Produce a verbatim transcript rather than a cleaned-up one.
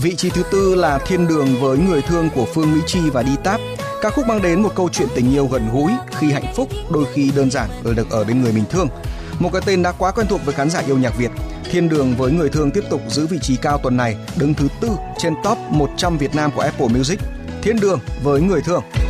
Vị trí thứ tư là Thiên Đường với Người Thương của Phương Mỹ Chi và Đi Táp. Ca khúc mang đến một câu chuyện tình yêu gần gũi, khi hạnh phúc, đôi khi đơn giản ở được ở bên người mình thương. Một cái tên đã quá quen thuộc với khán giả yêu nhạc Việt. Thiên Đường với Người Thương tiếp tục giữ vị trí cao tuần này, đứng thứ tư trên top một trăm Việt Nam của Apple Music. Thiên Đường với Người Thương.